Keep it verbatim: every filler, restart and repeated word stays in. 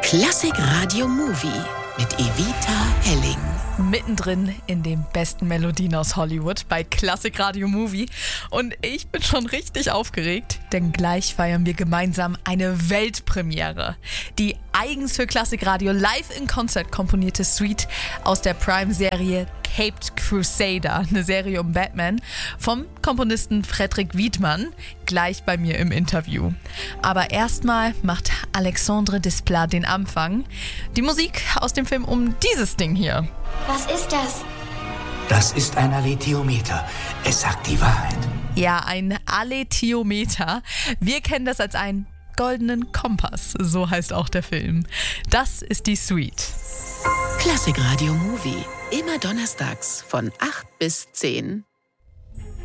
Klassik Radio Movie mit Evita Helling. Mittendrin in den besten Melodien aus Hollywood bei Klassik Radio Movie. Und ich bin schon richtig aufgeregt, denn gleich feiern wir gemeinsam eine Weltpremiere. Die eigens für Klassik Radio live in Konzert komponierte Suite aus der Prime-Serie Caped Crusader, eine Serie um Batman, vom Komponisten Fredrik Wiedmann, gleich bei mir im Interview. Aber erstmal macht Alexandre Desplat den Anfang. Die Musik aus dem Film um dieses Ding hier. Was ist das? Das ist ein Alethiometer. Es sagt die Wahrheit. Ja, ein Alethiometer. Wir kennen das als einen goldenen Kompass. So heißt auch der Film. Das ist die Suite. Klassik Radio Movie. Immer donnerstags von acht bis zehn.